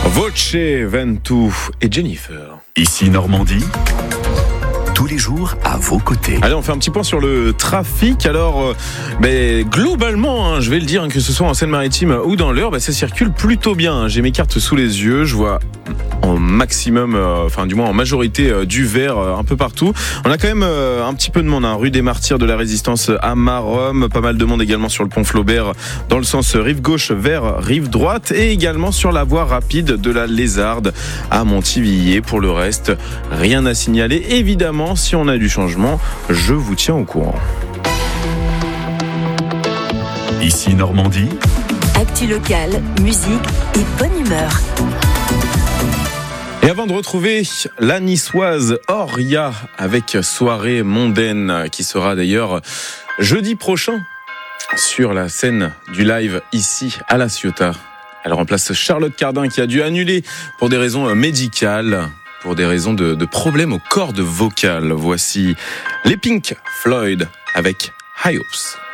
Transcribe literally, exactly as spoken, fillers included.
Voce, Ventoux et Jennifer. Ici Normandie, tous les jours à vos côtés. Allez, on fait un petit point sur le trafic. Alors, euh, ben, globalement, hein, je vais le dire, hein, que ce soit en Seine-Maritime ou dans l'Eure, ben, ça circule plutôt bien. Hein. J'ai mes cartes sous les yeux, je vois en maximum, euh, enfin du moins en majorité euh, du vert euh, un peu partout. On a quand même euh, un petit peu de monde, hein, rue des Martyrs de la Résistance à Maromme, pas mal de monde également sur le pont Flaubert dans le sens rive gauche vers rive droite et également sur la voie rapide de la Lézarde à Montivilliers. Pour le reste, rien à signaler. Évidemment, si on a du changement, je vous tiens au courant. Ici Normandie, actu locale, musique et bonne humeur. Et avant de retrouver la niçoise Oria avec Soirée mondaine qui sera d'ailleurs jeudi prochain sur la scène du live ici à La Ciotat. Elle remplace Charlotte Cardin qui a dû annuler pour des raisons médicales, pour des raisons de, de problèmes aux cordes vocales. Voici les Pink Floyd avec High Hopes.